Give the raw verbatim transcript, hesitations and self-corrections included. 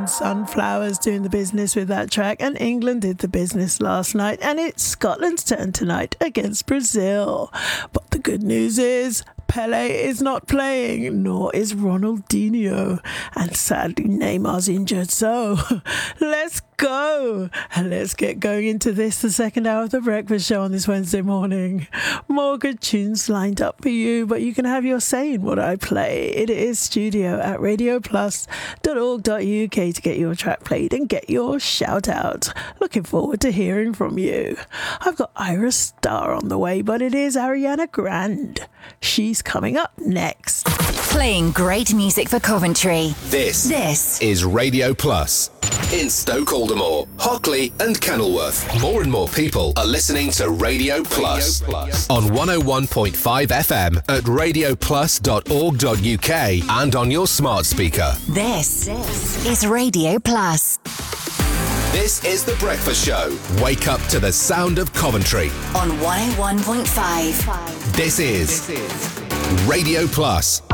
Seven Sunflowers doing the business with that track, and England did the business last night, and it's Scotland's turn tonight against Brazil. But the good news is Pele is not playing, nor is Ronaldinho, and sadly Neymar's injured, so let's go and let's get going into this, the second hour of the breakfast show on this Wednesday morning. More good tunes lined up for you, but you can have your say in what I play. It is studio at radio plus dot org dot U K to get your track played and get your shout out. Looking forward to hearing from you. I've got Iris Star on the way, but it is Ariana Grande. She's coming up next. Playing great music for Coventry. This, this is Radio Plus. In Stoke Aldermore, Hockley and Kenilworth, more and more people are listening to Radio Plus, Radio Plus. On one oh one point five F M at radio plus dot org dot U K and on your smart speaker. This, this is Radio Plus. This is The Breakfast Show. Wake up to the sound of Coventry. On one oh one point five. This is, this is Radio Plus.